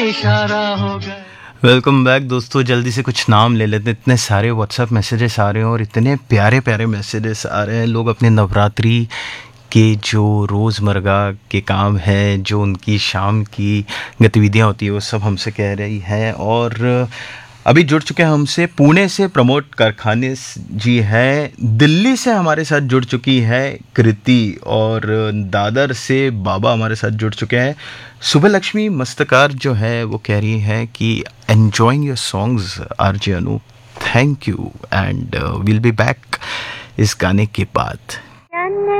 इशारा हो गया। वेलकम बैक दोस्तों। जल्दी से कुछ नाम ले लेते हैं, इतने सारे व्हाट्सएप मैसेजेस आ रहे हैं और इतने प्यारे प्यारे मैसेजेस आ रहे हैं। लोग अपने नवरात्रि के जो रोज़मर्रा के काम हैं, जो उनकी शाम की गतिविधियां होती है, वो सब हमसे कह रही है। और अभी जुड़ चुके हैं हमसे पुणे से प्रमोद कारखाने जी हैं, दिल्ली से हमारे साथ जुड़ चुकी है कृति, और दादर से बाबा हमारे साथ जुड़ चुके हैं। सुबह लक्ष्मी मस्तकार जो है वो कह रही है कि enjoying your songs RJ Anoop, thank you, and will be back इस गाने के बाद।